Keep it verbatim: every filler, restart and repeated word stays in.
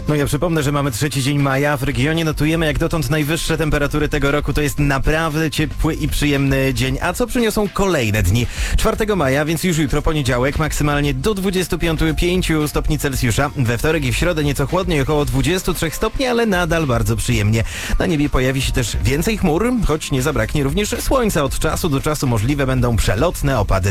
No ja przypomnę, że mamy trzeci dzień maja. W regionie notujemy jak dotąd najwyższe temperatury tego roku. To jest naprawdę ciepły i przyjemny dzień. A co przyniosą kolejne dni? czwartego maja, więc już jutro poniedziałek, maksymalnie do dwudziestu pięciu stopni Celsjusza. We wtorek i w środę nieco chłodniej, około dwudziestu trzech stopni, ale nadal bardzo przyjemnie. Na niebie pojawi się też więcej chmur, choć nie zabraknie również słońca. Od czasu do czasu możliwe będą przelotne opady